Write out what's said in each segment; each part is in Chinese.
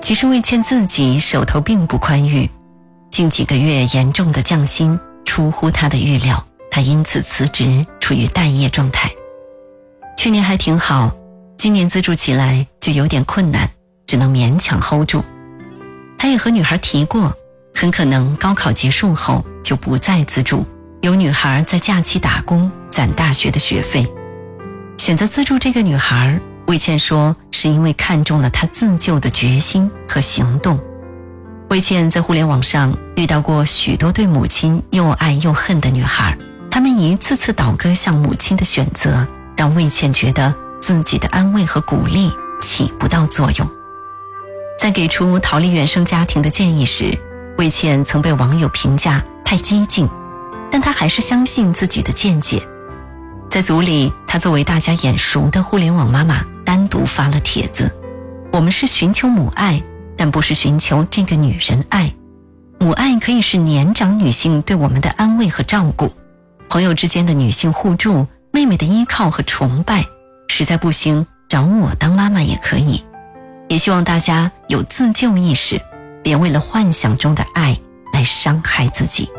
其实魏倩自己手头并不宽裕，近几个月严重的降薪出乎她的预料，她因此辞职，处于待业状态。去年还挺好，今年资助起来就有点困难，只能勉强 hold 住。她也和女孩提过，很可能高考结束后就不再资助，有女孩在假期打工攒大学的学费。选择资助这个女孩，魏倩说是因为看中了她自救的决心和行动。魏倩在互联网上遇到过许多对母亲又爱又恨的女孩，她们一次次倒戈向母亲的选择，让魏倩觉得自己的安慰和鼓励起不到作用。在给出逃离原生家庭的建议时，魏倩曾被网友评价太激进，但她还是相信自己的见解。在组里，她作为大家眼熟的互联网妈妈单独发了帖子，我们是寻求母爱，但不是寻求这个女人爱。母爱可以是年长女性对我们的安慰和照顾，朋友之间的女性互助，妹妹的依靠和崇拜，实在不行找我当妈妈也可以。也希望大家有自救意识，别为了幻想中的爱来伤害自己。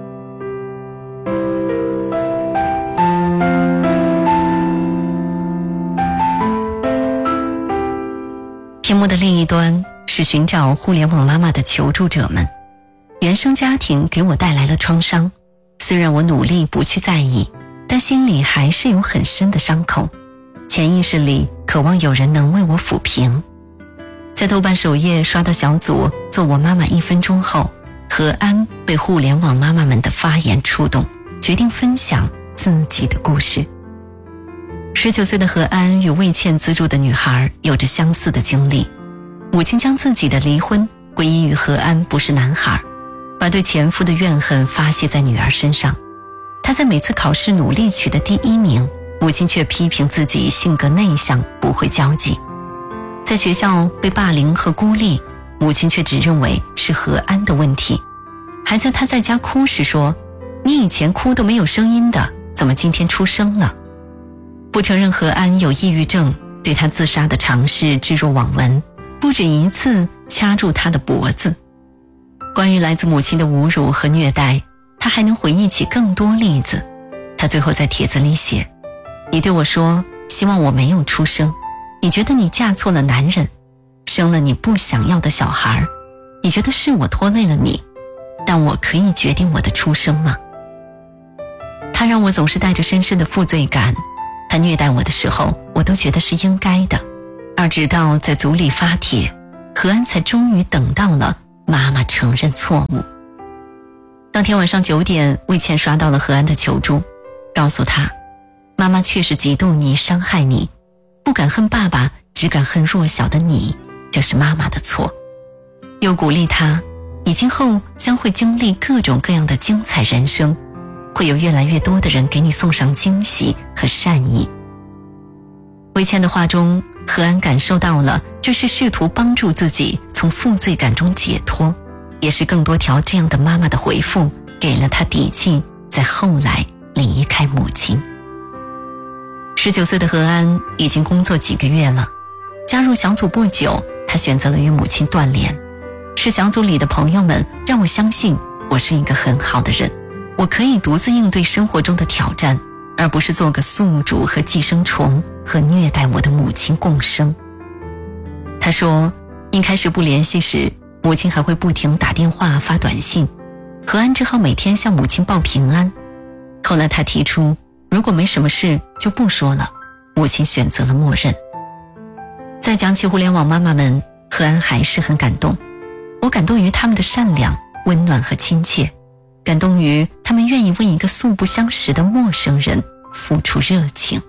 屏幕的另一端是寻找互联网妈妈的求助者们。原生家庭给我带来了创伤，虽然我努力不去在意，但心里还是有很深的伤口，潜意识里渴望有人能为我抚平。在豆瓣首页刷到小组做我妈妈1分钟后，何安被互联网妈妈们的发言触动，决定分享自己的故事。19岁的何安与魏倩资助的女孩有着相似的经历，母亲将自己的离婚归因于何安不是男孩，把对前夫的怨恨发泄在女儿身上。她在每次考试努力取得第1名，母亲却批评自己性格内向，不会交际。在学校被霸凌和孤立，母亲却只认为是何安的问题，还在她在家哭时说：“你以前哭都没有声音的，怎么今天出声了？”不承认何安有抑郁症，对他自杀的尝试置若罔闻，不止一次掐住他的脖子。关于来自母亲的侮辱和虐待，他还能回忆起更多例子。他最后在帖子里写：“你对我说希望我没有出生，你觉得你嫁错了男人，生了你不想要的小孩，你觉得是我拖累了你，但我可以决定我的出生吗？”他让我总是带着深深的负罪感，他虐待我的时候，我都觉得是应该的。而直到在组里发帖，何安才终于等到了妈妈承认错误。当天晚上9点，魏倩刷到了何安的求助，告诉他：“妈妈确实嫉妒你，伤害你，不敢恨爸爸，只敢恨弱小的你，这是妈妈的错。”又鼓励他：“你今后将会经历各种各样的精彩人生，会有越来越多的人给你送上惊喜和善意。”魏倩的话中，何安感受到了这是试图帮助自己从负罪感中解脱，也是更多条这样的妈妈的回复给了他底气，在后来离开母亲。19岁的何安已经工作几个月了，加入小组不久，他选择了与母亲断联。是小组里的朋友们让我相信我是一个很好的人，我可以独自应对生活中的挑战，而不是做个宿主和寄生虫，和虐待我的母亲共生。他说，一开始不联系时，母亲还会不停打电话发短信，何安只好每天向母亲报平安。后来他提出，如果没什么事就不说了，母亲选择了默认。再讲起互联网妈妈们，何安还是很感动。我感动于他们的善良、温暖和亲切，感动于他们愿意为一个素不相识的陌生人付出热情。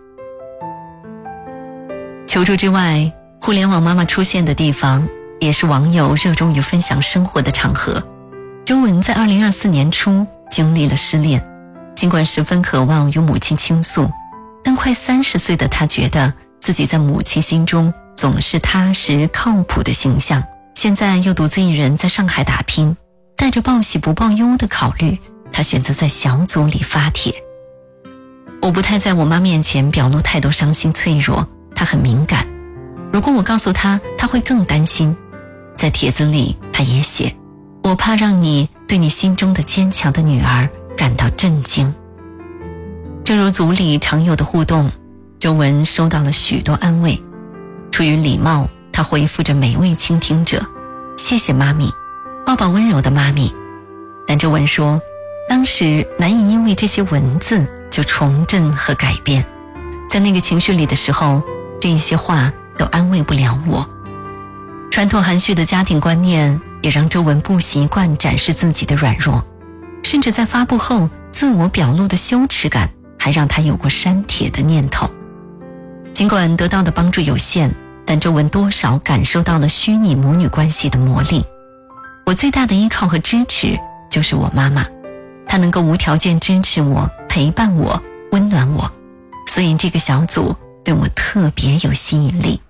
求助之外，互联网妈妈出现的地方也是网友热衷于分享生活的场合。周文在2024年初经历了失恋，尽管十分渴望与母亲倾诉，但快30岁的她觉得自己在母亲心中总是踏实靠谱的形象，现在又独自一人在上海打拼，带着报喜不报忧的考虑，她选择在小组里发帖。我不太在我妈面前表露太多伤心脆弱，她很敏感，如果我告诉她，她会更担心。 在帖子里他也写，我怕让你对你心中的坚强的女儿感到震惊。正如组里常有的互动，周文收到了许多安慰。出于礼貌，他回复着每位倾听者，谢谢妈咪，抱抱温柔的妈咪。但周文说，当时难以因为这些文字就重振和改变，在那个情绪里的时候，这一些话都安慰不了我。传统含蓄的家庭观念也让周文不习惯展示自己的软弱，甚至在发布后自我表露的羞耻感还让他有过删帖的念头。尽管得到的帮助有限，但周文多少感受到了虚拟母女关系的魔力。我最大的依靠和支持就是我妈妈，她能够无条件支持我，陪伴我，温暖我，所以这个小组对我特别有吸引力。